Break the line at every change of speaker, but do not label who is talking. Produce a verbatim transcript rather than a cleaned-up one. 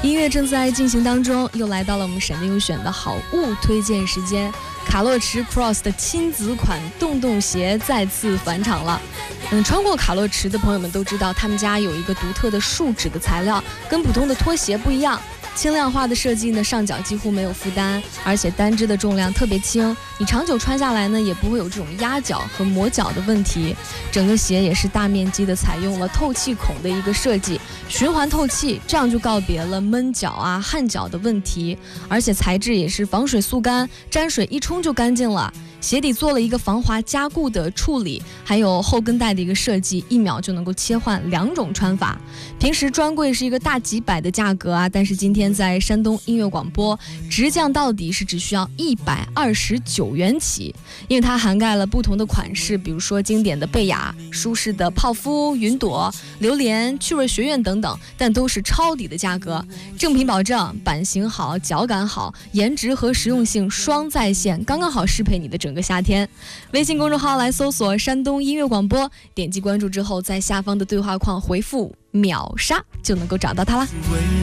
音乐正在进行当中，又来到了我们闪电优选的好物推荐时间。卡洛驰 Cross 的亲子款洞洞鞋再次返场了。嗯，穿过卡洛驰的朋友们都知道，他们家有一个独特的树脂的材料，跟普通的拖鞋不一样。轻量化的设计呢，上脚几乎没有负担，而且单只的重量特别轻，你长久穿下来呢，也不会有这种压脚和磨脚的问题。整个鞋也是大面积的采用了透气孔的一个设计，循环透气，这样就告别了闷脚啊、汗脚的问题。而且材质也是防水速干，沾水一冲就干净了。鞋底做了一个防滑加固的处理，还有后跟带的一个设计，一秒就能够切换两种穿法。平时专柜是一个大几百的价格啊，但是今天在山东音乐广播直降到底是只需要一百二十九元起，因为它涵盖了不同的款式，比如说经典的贝雅、舒适的泡芙、云朵、榴莲、趣味学院等等，但都是抄底的价格。正品保证，版型好，脚感好，颜值和实用性双在线，刚刚好适配你的整个夏天。微信公众号来搜索山东音乐广播，点击关注之后，在下方的对话框回复秒杀就能够找到它啦。